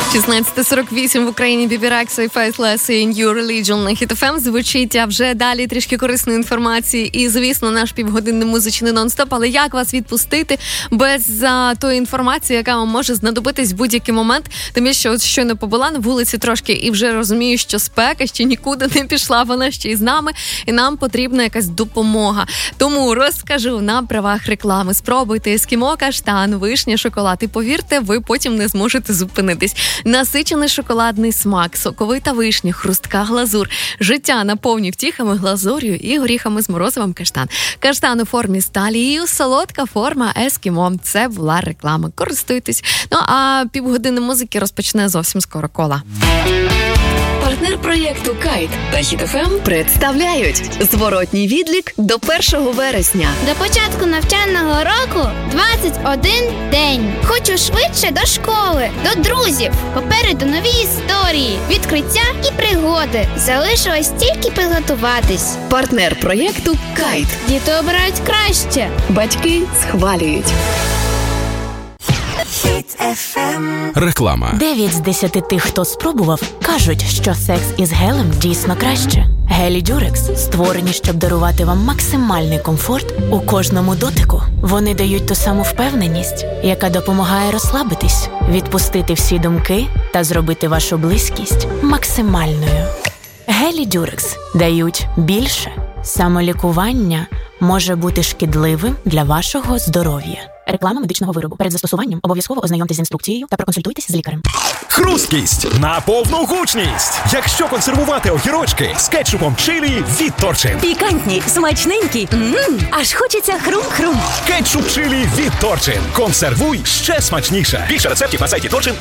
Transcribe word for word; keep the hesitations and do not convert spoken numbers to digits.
шістнадцята сорок вісім в Україні. Бібі Рекса і Faithless і New Religion на Hit еф ем звучить, а вже далі трішки корисної інформації і, звісно, наш півгодинний музичний нон-стоп. Але як вас відпустити без а, тої інформації, яка вам може знадобитись в будь-який момент? Тим, що от щойно побула на вулиці трошки і вже розумію, що спека ще нікуди не пішла, вона ще й з нами, і нам потрібна якась допомога. Тому розкажу на правах реклами. Спробуйте ескімо, каштан, вишня, шоколад. І повірте, ви потім не зможете зупинитись. Насичений шоколадний смак, соковита вишня, хрустка глазур. Життя наповнює втіхами, глазур'ю і горіхами з морозивом каштан. Каштан у формі сталі і солодка форма ескімо. Це була реклама. Користуйтесь. Ну, а півгодини музики розпочне зовсім скоро Кола. Партнер проєкту «Кайт» та Hit еф ем представляють зворотній відлік до першого вересня. До початку навчального року двадцять один день. Хочу швидше до школи, до друзів. Попереду нові історії, відкриття і пригоди. Залишилось тільки підготуватись. Партнер проєкту «Кайт». Діти обирають краще. Батьки схвалюють. Реклама. Дев'ять з десяти тих, хто спробував, кажуть, що секс із гелем дійсно краще. Гелі Дюрекс створені, щоб дарувати вам максимальний комфорт у кожному дотику. Вони дають ту саму впевненість, яка допомагає розслабитись, відпустити всі думки та зробити вашу близькість максимальною. Гелі Дюрекс дають більше. Самолікування може бути шкідливим для вашого здоров'я. Реклама медичного виробу. Перед застосуванням обов'язково ознайомтесь з інструкцією та проконсультуйтесь з лікарем. Хрусткість на повну гучність. Якщо консервувати огірочки з кетчупом чилі від Торчин. Пікантні, смачненькі. Ммм, аж хочеться хрум-хрум. Кетчуп чилі від Торчин. Консервуй ще смачніше. Більше рецептів на сайті Торчин.